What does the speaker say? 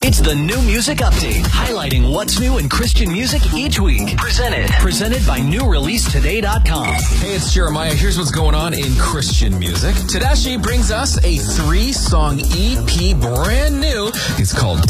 It's the New Music Update, highlighting what's new in Christian music each week. Presented by NewReleaseToday.com. Hey, it's Jeremiah. Here's what's going on in Christian music. Tedeschi brings us a 3-song EP, brand new. It's called